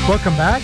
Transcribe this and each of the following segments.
Welcome back.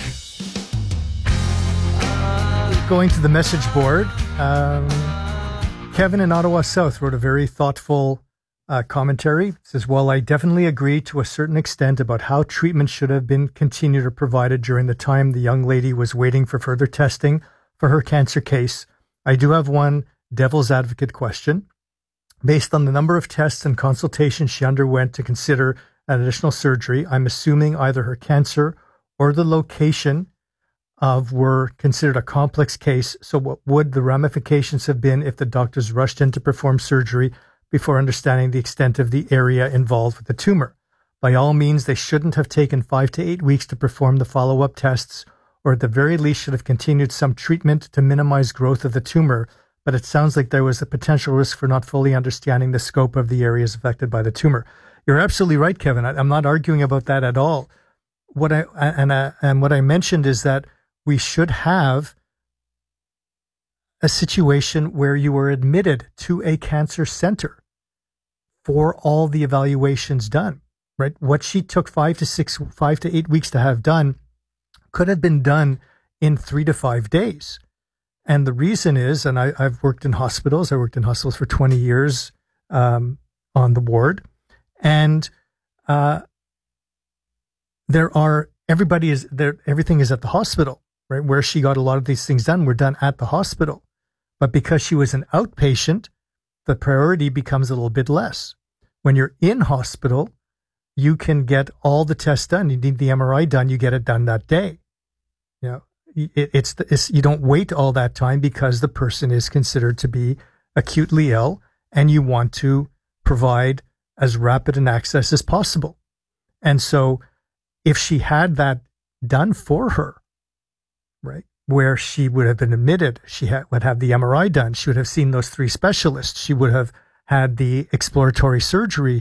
Going to the message board. Kevin in Ottawa South wrote a very thoughtful commentary. It says, while I definitely agree to a certain extent about how treatment should have been continued or provided during the time the young lady was waiting for further testing for her cancer case, I do have one devil's advocate question. Based on the number of tests and consultations she underwent to consider an additional surgery, I'm assuming either her cancer or the location of were considered a complex case. So what would the ramifications have been if the doctors rushed in to perform surgery before understanding the extent of the area involved with the tumor? By all means, they shouldn't have taken 5 to 8 weeks to perform the follow-up tests, or at the very least should have continued some treatment to minimize growth of the tumor. But it sounds like there was a potential risk for not fully understanding the scope of the areas affected by the tumor. You're absolutely right, Kevin. I'm not arguing about that at all. What I mentioned is that we should have a situation where you were admitted to a cancer center for all the evaluations done, right? What she took 5 to 8 weeks to have done could have been done in 3 to 5 days. And the reason is, and I've worked in hospitals. I worked in hospitals for 20 years on the ward, and everything is at the hospital, right? Where she got a lot of these things done were done at the hospital. But because she was an outpatient, the priority becomes a little bit less. When you're in hospital, you can get all the tests done. You need the MRI done, you get it done that day. You know, you don't wait all that time because the person is considered to be acutely ill, and you want to provide as rapid an access as possible. And so if she had that done for her, right, where she would have been admitted, she would have the MRI done, she would have seen those 3 specialists, she would have had the exploratory surgery